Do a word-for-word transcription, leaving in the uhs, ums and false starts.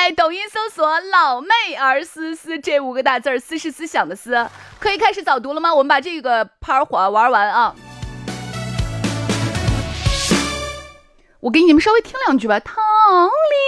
来抖音搜索老妹儿思思这五个大字儿，思是思想的思。可以开始早读了吗？我们把这个趴儿玩完啊。我给你们稍微听两句吧。汤里